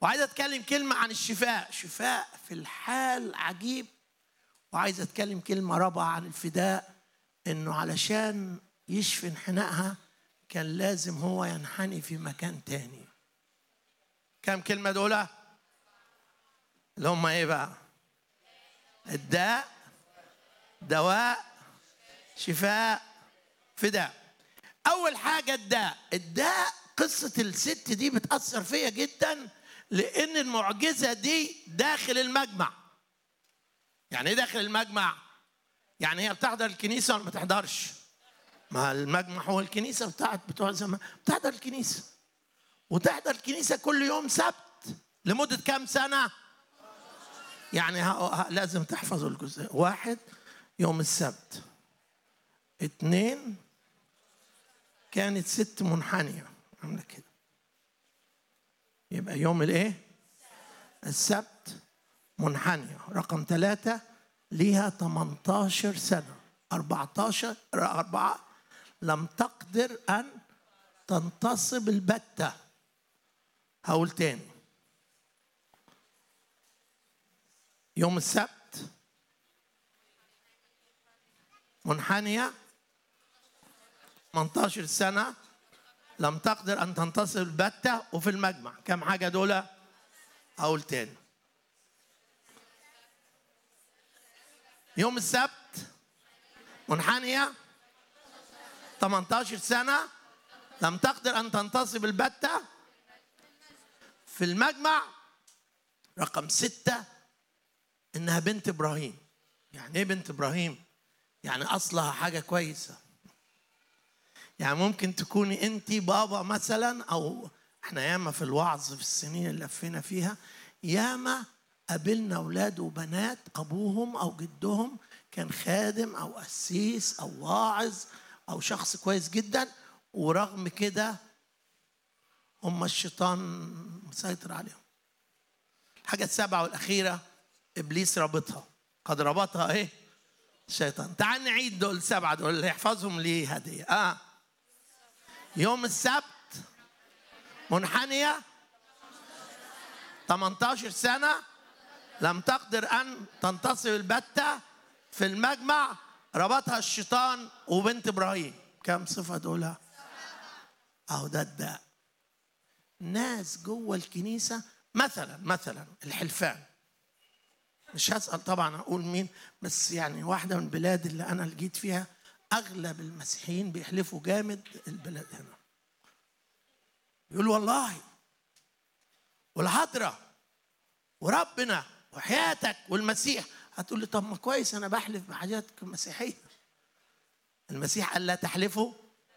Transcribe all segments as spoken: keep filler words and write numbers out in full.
وعايز اتكلم كلمه عن الشفاء، شفاء في الحال عجيب. وعايز اتكلم كلمه رابعه عن الفداء، انه علشان يشفي انحنائها كان لازم هو ينحني في مكان تاني. كم كلمه دول اللي هم ايه بقى؟ الداء، دواء، شفاء، فداء. اول حاجه الداء. الداء قصه الست دي بتاثر فيا جدا، لان المعجزه دي داخل المجمع. يعني ايه داخل المجمع؟ يعني هي بتحضر الكنيسه ولا ما تحضرش؟ ما المجمع هو الكنيسه بتاعت بتوع زمان. بتحضر الكنيسه وتحضر الكنيسه كل يوم سبت لمده كام سنه؟ يعني ها ها لازم تحفظوا الجزء. واحد، يوم السبت. اتنين، كانت ست منحنيه عامله كده، يبقى يوم الايه؟ السبت منحنيه. رقم ثلاثة، ليها ثمانية عشر سنة. أربعة عشر أربعة، لم تقدر أن تنتصب البتة. هقول تاني، يوم السبت منحنية ثمانية عشر سنة، لم تقدر أن تنتصب البتة، وفي المجمع. كم حاجة دول؟ أقول تاني، يوم السبت منحنية ثمانية عشر سنة، لم تقدر أن تنتصب البتة، في المجمع. رقم ستة، إنها بنت إبراهيم. يعني إيه بنت إبراهيم؟ يعني أصلها حاجة كويسة. يعني ممكن تكوني أنت بابا مثلا، أو إحنا ياما في الوعظ في السنين اللي لفينا فيها ياما قابلنا أولاد وبنات أبوهم أو جدهم كان خادم أو قسيس أو واعظ أو شخص كويس جدا، ورغم كده هم الشيطان مسيطر عليهم. الحاجة السابعة والأخيرة، إبليس رابطها. قد ربطها إيه؟ الشيطان. تعال نعيد دول السبعة دول اللي يحفظهم لي هدية. آه يوم السبت منحنية ثمانية عشر سنة، لم تقدر أن تنتصب البتة، في المجمع. ربطها الشيطان وبنت إبراهيم. كم صفة دول؟ أهو ده الداء. ناس جوه الكنيسة مثلا مثلا الحلفان، مش هسأل طبعا أقول مين، بس يعني واحدة من البلاد اللي أنا لقيت فيها أغلب المسيحيين بيحلفوا جامد. البلاد هنا يقول والله والحضرة وربنا وحياتك والمسيح. هتقول لي طب ما كويس، أنا بحلف بحاجات مسيحية. المسيح قال لا تحلفوا،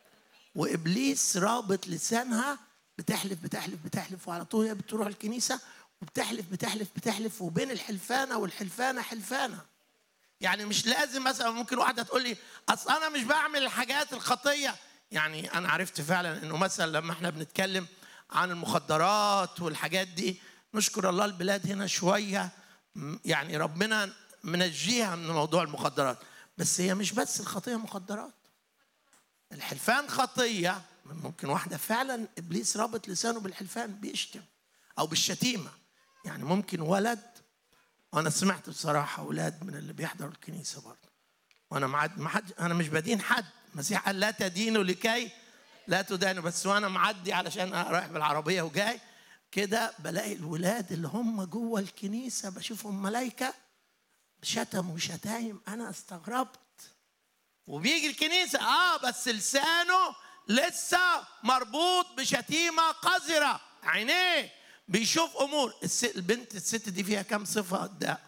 وإبليس رابط لسانها، بتحلف بتحلف بتحلف، وعلى طول هي بتروح الكنيسة وبتحلف بتحلف بتحلف، وبين الحلفانة والحلفانة حلفانة. يعني مش لازم مثلا، ممكن واحدة تقول لي أصل أنا مش بعمل الحاجات الخطية. يعني أنا عرفت فعلا إنه مثلا لما إحنا بنتكلم عن المخدرات والحاجات دي، نشكر الله البلاد هنا شوية يعني ربنا منجيها من موضوع المخدرات، بس هي مش بس الخطية مخدرات، الحلفان خطية. ممكن واحدة فعلا إبليس رابط لسانه بالحلفان، بيشتم أو بالشتيمة. يعني ممكن ولد، وأنا سمعت بصراحة أولاد من اللي بيحضروا الكنيسة برضه، وأنا معد ما حد، أنا مش بدين حد، المسيح قال لا تدينوا لكي لا تدانوا، بس وأنا معدي علشان رايح بالعربية وجاي كده بلاقي الولاد اللي هم جوه الكنيسة بشوفهم ملايكة شتموا شتايم. أنا استغربت. وبيجي الكنيسة آه بس لسانه لسه مربوط بشتيمة قذرة، عينيه بيشوف أمور. البنت الست دي فيها كم صفة الداء؟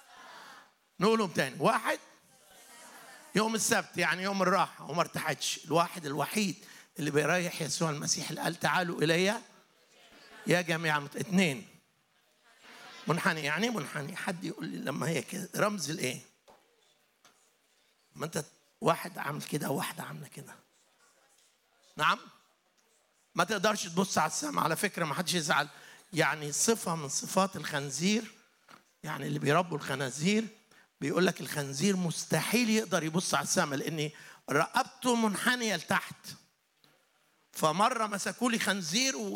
نقولهم تاني. واحد، يوم السبت يعني يوم الراحة وما ارتحتش. الواحد الوحيد اللي بيريح يسوع المسيح اللي قال تعالوا إلي يا جميع. اثنين، منحني. يعني منحني. حد يقول لي لما هي كده رمز الايه؟ ما انت واحد عامل كده او واحده عامله كده. نعم، ما تقدرش تبص على السماء. على فكره ما حدش يزعل، يعني صفه من صفات الخنزير. يعني اللي بيربوا الخنازير بيقول لك الخنزير مستحيل يقدر يبص على السماء لان رقبته منحنيه لتحت. فمره مسكوا لي خنزير